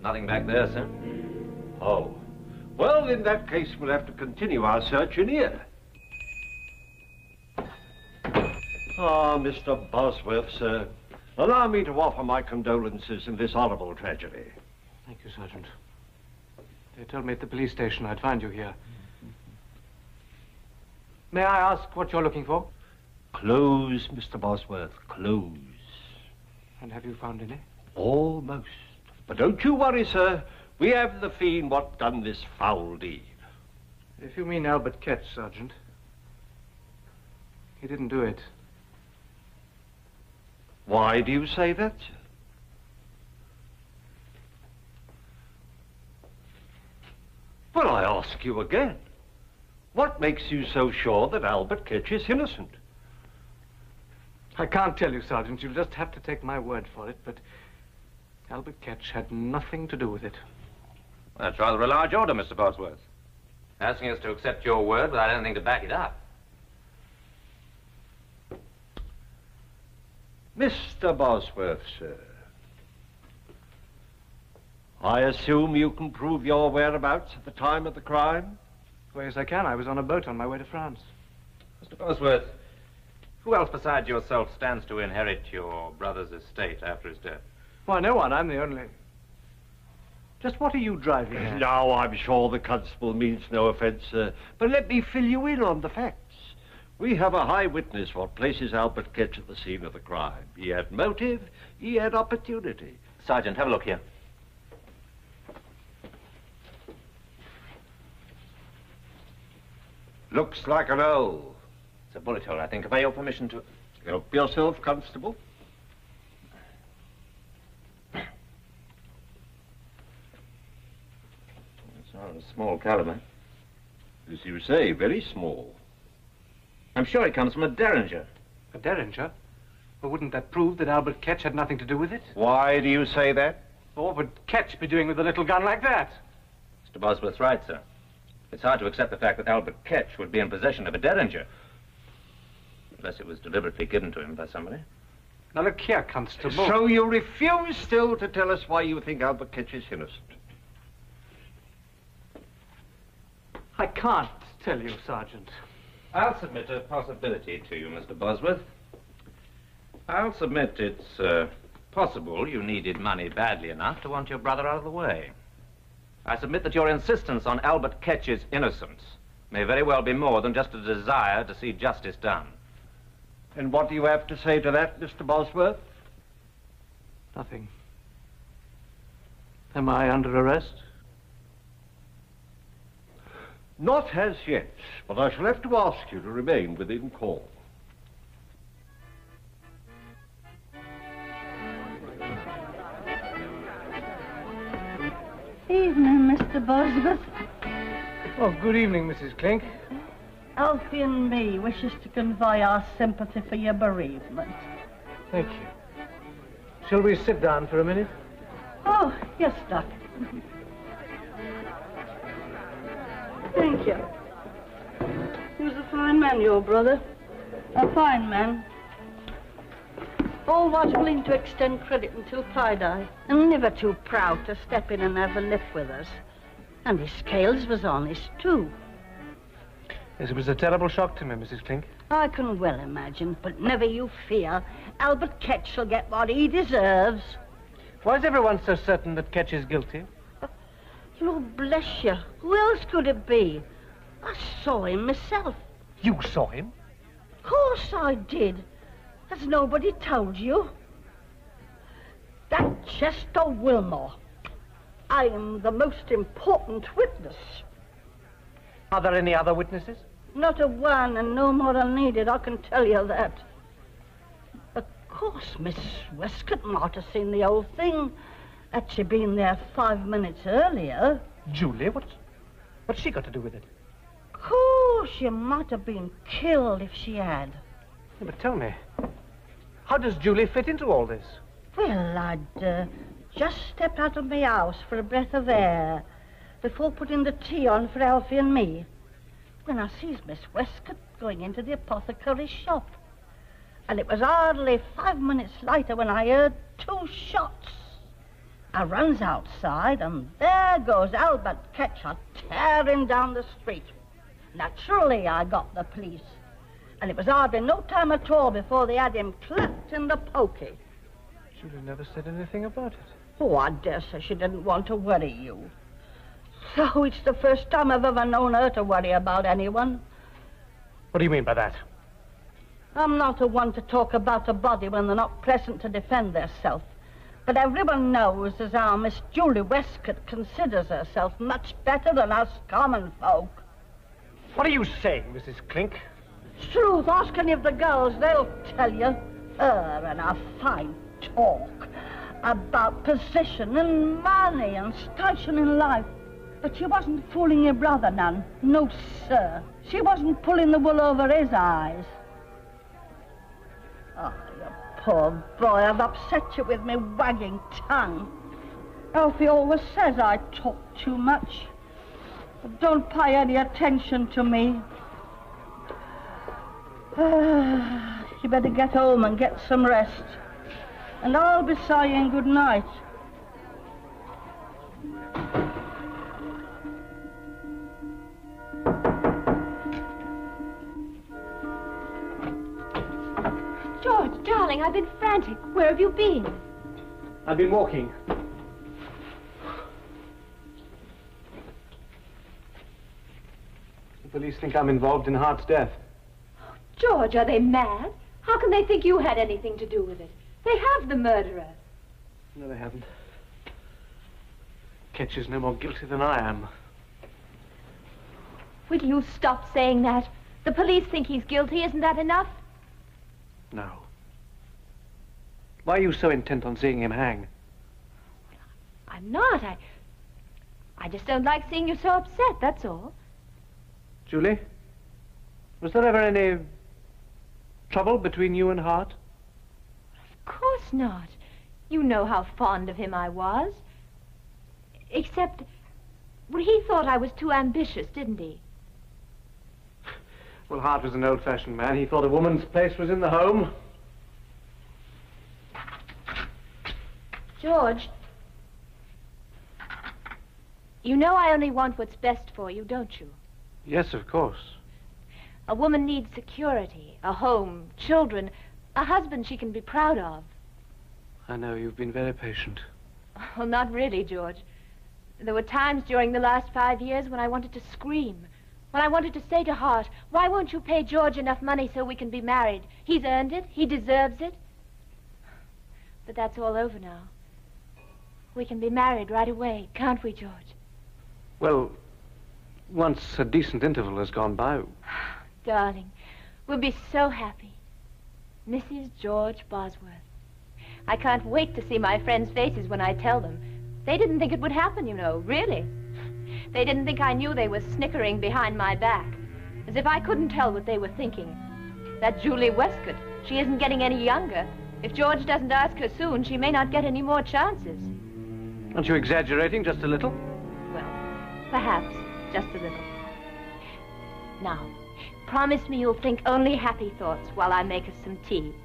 Nothing back there, sir. Oh. Well, in that case, we'll have to continue our search in here. Ah, Mr. Bosworth, sir. Allow me to offer my condolences in this horrible tragedy. Thank you, Sergeant. They told me at the police station I'd find you here. May I ask what you're looking for? Clothes, Mr. Bosworth, clothes. And have you found any? Almost. But don't you worry, sir. We have the fiend what done this foul deed. If you mean Albert Ketch, Sergeant, he didn't do it. Why do you say that, sir? Well, I ask you again. What makes you so sure that Albert Ketch is innocent? I can't tell you, Sergeant. You'll just have to take my word for it, but Albert Ketch had nothing to do with it. That's rather a large order, Mr. Bosworth. Asking us to accept your word without anything to back it up. Mr. Bosworth, sir. I assume you can prove your whereabouts at the time of the crime? Well, yes, I can. I was on a boat on my way to France. Mr. Bosworth, who else besides yourself stands to inherit your brother's estate after his death? Why, no one. I'm the only... Just what are you driving at? Now, I'm sure the constable means no offense, sir, but let me fill you in on the facts. We have a high witness what places Albert Ketch at the scene of the crime. He had motive, he had opportunity. Sergeant, have a look here. Looks like an O. It's a bullet hole, I think. Have I your permission to... Help yourself, Constable. It's not a small caliber. As you say, very small. I'm sure it comes from a Derringer. A Derringer? Well, wouldn't that prove that Albert Ketch had nothing to do with it? Why do you say that? Well, what would Ketch be doing with a little gun like that? Mr. Bosworth's right, sir. It's hard to accept the fact that Albert Ketch would be in possession of a Derringer. Unless it was deliberately given to him by somebody. Now, look here, Constable. So you refuse still to tell us why you think Albert Ketch is innocent? I can't tell you, Sergeant. I'll submit a possibility to you, Mr. Bosworth. I'll submit it's possible you needed money badly enough to want your brother out of the way. I submit that your insistence on Albert Ketch's innocence may very well be more than just a desire to see justice done. And what do you have to say to that, Mr. Bosworth? Nothing. Am I under arrest? Not as yet, but I shall have to ask you to remain within call. Evening, Mr. Bosworth. Oh, good evening, Mrs. Clink. Alfie and me wishes to convey our sympathy for your bereavement. Thank you. Shall we sit down for a minute? Oh, yes, Doc. Thank you. He was a fine man, your brother. A fine man. Always willing to extend credit until tie-dye, and never too proud to step in and have a lift with us. And his scales was honest, too. Yes, it was a terrible shock to me, Mrs. Clink. I can well imagine, but never you fear. Albert Ketch shall get what he deserves. Why is everyone so certain that Ketch is guilty? Lord bless you. Who else could it be? I saw him myself. You saw him? Of course I did. Has nobody told you? That Chester Wilmore. I am the most important witness. Are there any other witnesses? Not a one, and no more are needed, I can tell you that. Of course, Miss Westcott might have seen the whole thing. Had she been there 5 minutes earlier. Julie? What's she got to do with it? Of course, she might have been killed if she had. Yeah, but tell me, how does Julie fit into all this? Well, I'd just stepped out of my house for a breath of air before putting the tea on for Alfie and me, when I sees Miss Westcott going into the apothecary's shop. And it was hardly 5 minutes later when I heard 2 shots. I runs outside, and there goes Albert Ketch tearing down the street. Naturally, I got the police. And it was hardly no time at all before they had him clapped in the pokey. Julie never said anything about it. Oh, I dare say she didn't want to worry you. So it's the first time I've ever known her to worry about anyone. What do you mean by that? I'm not the one to talk about a body when they're not present to defend theirself. But everyone knows as how Miss Julie Westcott considers herself much better than us common folk. What are you saying, Mrs. Clink? Truth, ask any of the girls, they'll tell you. Her and her fine talk about position and money and station in life. But she wasn't fooling your brother none. No, sir. She wasn't pulling the wool over his eyes. Oh, you poor boy, I've upset you with me wagging tongue. Alfie always says I talk too much. But don't pay any attention to me. You better get home and get some rest. And I'll be saying good night. George, darling, I've been frantic. Where have you been? I've been walking. The police think I'm involved in Hart's death. George, are they mad? How can they think you had anything to do with it? They have the murderer. No, they haven't. Ketch is no more guilty than I am. Will you stop saying that? The police think he's guilty. Isn't that enough? No. Why are you so intent on seeing him hang? I'm not. I just don't like seeing you so upset, that's all. Julie, was there ever any trouble between you and Hart? Of course not. You know how fond of him I was. Except, well, he thought I was too ambitious, didn't he? Well, Hart was an old-fashioned man. He thought a woman's place was in the home. George, you know I only want what's best for you, don't you? Yes, of course. A woman needs security, a home, children, a husband she can be proud of. I know, you've been very patient. Well, not really, George. There were times during the last 5 years when I wanted to scream. When I wanted to say to Hart, why won't you pay George enough money so we can be married? He's earned it. He deserves it. But that's all over now. We can be married right away, can't we, George? Well, once a decent interval has gone by. Darling, we'll be so happy. Mrs. George Bosworth. I can't wait to see my friends' faces when I tell them. They didn't think it would happen, you know, really. They didn't think I knew they were snickering behind my back. As if I couldn't tell what they were thinking. That Julie Westcott, she isn't getting any younger. If George doesn't ask her soon, she may not get any more chances. Aren't you exaggerating just a little? Well, perhaps, just a little. Now, promise me you'll think only happy thoughts while I make us some tea.